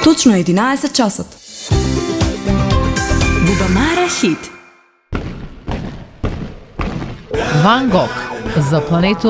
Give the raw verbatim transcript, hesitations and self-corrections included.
Точно е единаесет часот. Бубамара хит. Ван Гог за планету